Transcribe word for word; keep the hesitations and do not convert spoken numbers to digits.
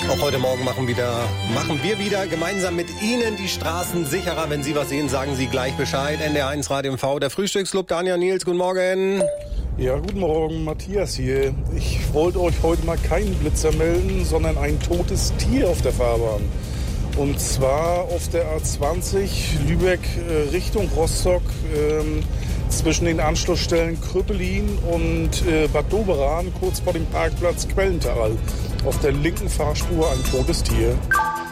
Auch heute Morgen machen, wieder, machen wir wieder gemeinsam mit Ihnen die Straßen sicherer. Wenn Sie was sehen, sagen Sie gleich Bescheid. N D R eins Radio M V, der Frühstücksclub. Daniel, Nils, guten Morgen. Ja, guten Morgen, Matthias hier. Ich wollte euch heute mal keinen Blitzer melden, sondern ein totes Tier auf der Fahrbahn. Und zwar auf der A zwanzig Lübeck äh, Richtung Rostock ähm, zwischen den Anschlussstellen Krüppelin und äh, Bad Doberan, kurz vor dem Parkplatz Quellental. Auf der linken Fahrspur ein totes Tier.